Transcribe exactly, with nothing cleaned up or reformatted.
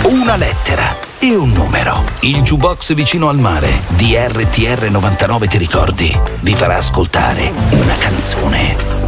una lettera e un numero. Il jukebox vicino al mare di R T R novantanove, ti ricordi? Vi farà ascoltare una canzone